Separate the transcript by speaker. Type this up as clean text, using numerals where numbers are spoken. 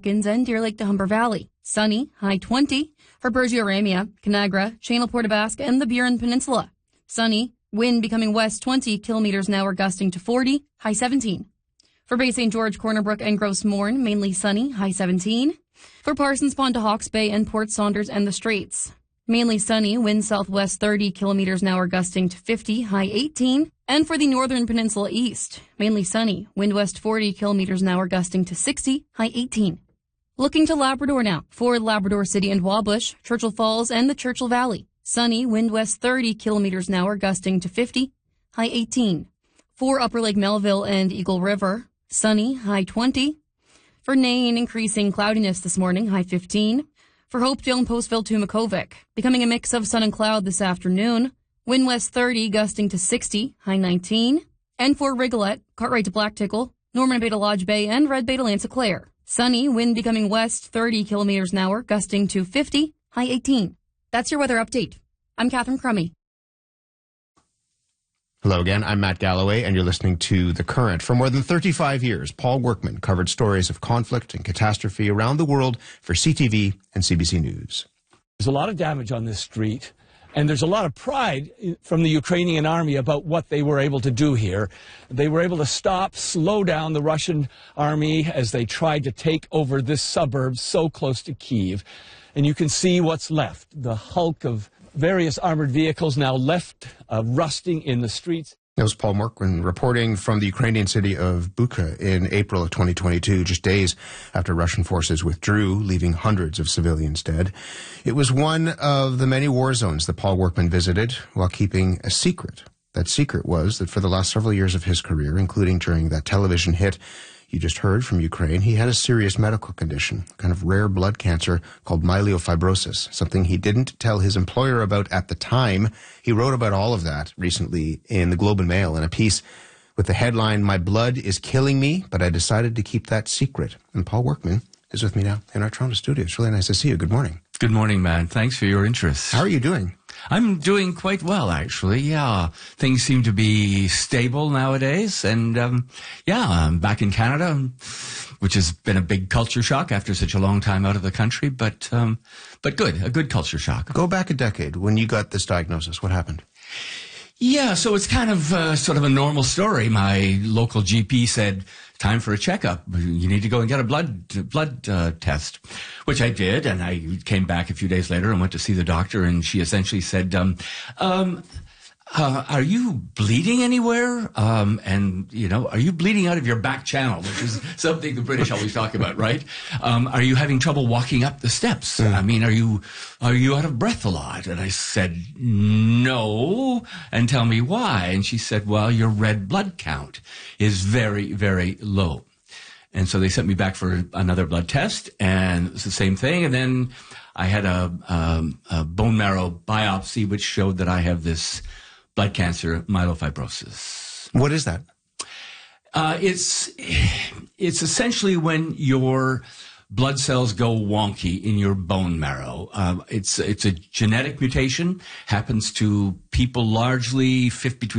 Speaker 1: Watkins, and Deer Lake to Humber Valley. Sunny, high 20. For Bergio-Ramia, Canagra, Channel-Port aux Basques, and the Burin Peninsula. Sunny, wind becoming west 20 kilometers an hour, gusting to 40, high 17. For Bay St. George, Corner Brook, and Gross Mourne, mainly sunny, high 17. For Parsons Pond to Hawke's Bay and Port Saunders and the Straits, mainly sunny, wind southwest 30 kilometers an hour, gusting to 50, high 18. And for the Northern Peninsula East, mainly sunny, wind west 40 kilometers an hour, gusting to 60, high 18. Looking to Labrador now. For Labrador City and Wabush, Churchill Falls, and the Churchill Valley, sunny, wind west 30 kilometers an hour, gusting to 50, high 18. For Upper Lake Melville and Eagle River, sunny, high 20. For Nain, increasing cloudiness this morning, high 15. For Hopedale and Postville to Makovic, becoming a mix of sun and cloud this afternoon. Wind west 30, gusting to 60, high 19. And for Rigolette, Cartwright to Blacktickle, Norman Bay to Lodge Bay, and Red Bay to Lanse-Claire, sunny, wind becoming west 30 kilometers an hour, gusting to 50, high 18. That's your weather update. I'm Catherine Crummy.
Speaker 2: Hello again, I'm Matt Galloway, and you're listening to The Current. For more than 35 years, Paul Workman covered stories of conflict and catastrophe around the world for CTV and CBC News.
Speaker 3: There's a lot of damage on this street, and there's a lot of pride from the Ukrainian army about what they were able to do here. They were able to slow down the Russian army as they tried to take over this suburb so close to Kyiv. And you can see what's left, the hulk of various armored vehicles now left rusting in the streets.
Speaker 2: That was Paul Workman reporting from the Ukrainian city of Bucha in April of 2022, just days after Russian forces withdrew, leaving hundreds of civilians dead. It was one of the many war zones that Paul Workman visited while keeping a secret. That secret was that for the last several years of his career, including during that television hit you just heard from Ukraine, he had a serious medical condition, a kind of rare blood cancer called myelofibrosis, something he didn't tell his employer about at the time. He wrote about all of that recently in the Globe and Mail in a piece with the headline, "My blood is killing me, but I decided to keep that secret." And Paul Workman is with me now in our Toronto studio. It's really nice to see you. Good morning.
Speaker 4: Good morning, man. Thanks for your interest.
Speaker 2: How are you doing?
Speaker 4: I'm doing quite well, actually. Yeah, things seem to be stable nowadays. And, I'm back in Canada, which has been a big culture shock after such a long time out of the country. But good, a good culture shock.
Speaker 2: Go back a decade. When you got this diagnosis, what happened?
Speaker 4: Yeah, so it's kind of sort of a normal story. My local GP said, time for a checkup. You need to go and get a blood test, which I did. And I came back a few days later and went to see the doctor. And she essentially said, are you bleeding anywhere? And, are you bleeding out of your back channel, which is something the British always talk about, right? Are you having trouble walking up the steps? I mean, are you out of breath a lot? And I said, no. And tell me why. And she said, well, your red blood count is very, very low. And so they sent me back for another blood test, and it's the same thing. And then I had a bone marrow biopsy, which showed that I have this blood cancer, myelofibrosis.
Speaker 2: What is that?
Speaker 4: It's essentially when your blood cells go wonky in your bone marrow. It's a genetic mutation, happens to people largely between